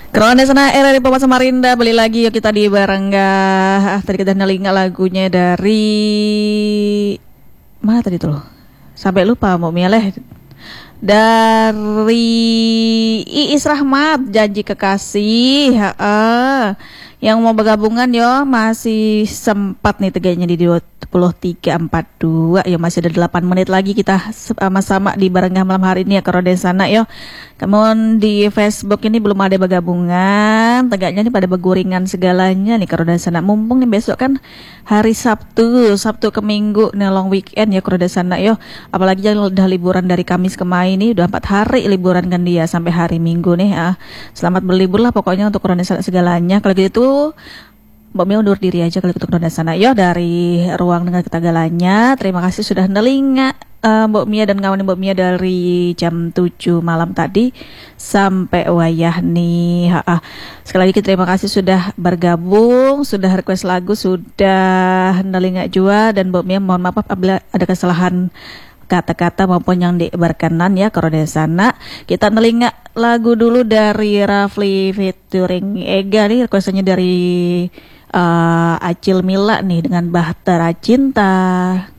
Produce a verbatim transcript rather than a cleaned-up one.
Kerana sana era di Papa Samarinda beli lagi yuk kita di Baranggah. Ah, tadi kita nelinga lagunya dari mana tadi tuh? Sampai lupa mau milih dari Iis Rahmat Janji Kekasih. Heeh. Yang mau bergabungan yo masih sempat nih tegaknya di dua puluh tiga empat puluh dua ya, masih ada delapan menit lagi kita sama-sama di Baranggah malam hari ini ya ke Roden sana yo. Kemudian di Facebook ini belum ada bergabungan, tegaknya nih pada beguringan segalanya nih ke Roden sana. Mumpung nih besok kan hari Sabtu, Sabtu ke Minggu nih long weekend ya ke Roden sana yo. Apalagi yang udah liburan dari Kamis ke Mai nih udah empat hari liburan kan dia sampai hari Minggu nih ya. Selamat berlibur lah pokoknya untuk Roden sana segalanya. Kalau gitu Mbak Mia undur diri aja kalau untuk Roden sana yo dari ruang dengar ketagalannya. Terima kasih sudah nelinga uh, Mbak Mia dan kawan Mbak Mia dari jam tujuh malam tadi sampai wayah nih. Ha-ha. Sekali lagi terima kasih sudah bergabung, sudah request lagu, sudah nelinga juga, dan Mbak Mia mohon maaf apabila ada kesalahan kata-kata maupun yang berkenan ya ke Roden sana. Kita nelinga lagu dulu dari Rafli featuring Ega nih, requestannya dari uh, Acil Mila nih dengan Bahtera Cinta.